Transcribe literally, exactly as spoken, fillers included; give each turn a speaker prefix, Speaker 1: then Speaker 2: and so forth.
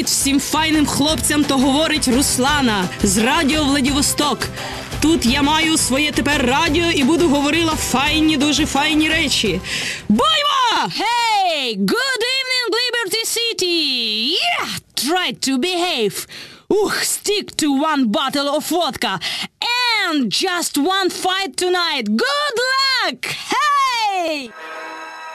Speaker 1: Привіт всім файним хлопцям, то говорить Руслана з радіо Владивосток. Тут я маю своє тепер радіо і буду говорила файні, дуже файні речі. Боймо!
Speaker 2: Hey, good evening, Liberty City! Yeah, try to behave. Ugh, stick to one bottle of vodka and just one fight tonight. Good luck! Hey!